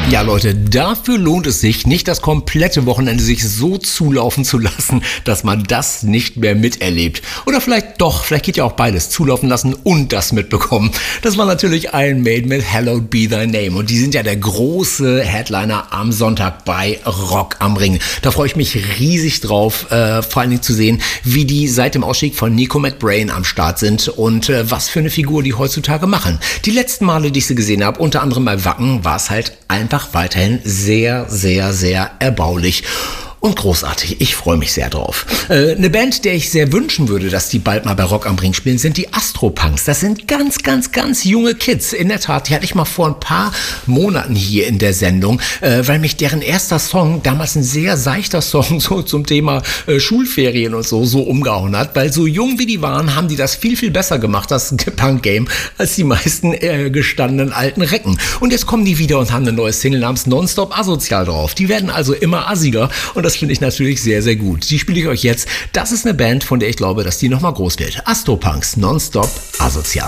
Ja, Leute, dafür lohnt es sich, nicht das komplette Wochenende sich so zulaufen zu lassen, dass man das nicht mehr miterlebt. Oder vielleicht doch, vielleicht geht ja auch beides, zulaufen lassen und das mitbekommen. Das war natürlich Iron Maiden mit Hallowed Be Thy Name. Und die sind ja der große Headliner am Sonntag bei Rock am Ring. Da freue ich mich riesig drauf, vor allen Dingen zu sehen, wie die seit dem Ausstieg von Nico McBrain am Start sind und was für eine Figur die heutzutage machen. Die letzten Male, die ich sie gesehen habe, unter anderem bei Wacken, war es halt einfach weiterhin sehr, sehr, sehr erbaulich. Und großartig. Ich freue mich sehr drauf. Eine Band, der ich sehr wünschen würde, dass die bald mal bei Rock am Ring spielen, sind die Astropunks. Das sind ganz, ganz, ganz junge Kids. In der Tat, die hatte ich mal vor ein paar Monaten hier in der Sendung, weil mich deren erster Song, damals ein sehr seichter Song, so zum Thema Schulferien und so umgehauen hat. Weil so jung wie die waren, haben die das viel, viel besser gemacht, das Punk-Game, als die meisten gestandenen alten Recken. Und jetzt kommen die wieder und haben eine neue Single namens Nonstop Asozial drauf. Die werden also immer assiger und das finde ich natürlich sehr, sehr gut. Die spiele ich euch jetzt. Das ist eine Band, von der ich glaube, dass die nochmal groß wird. Astropunks, Nonstop Asozial.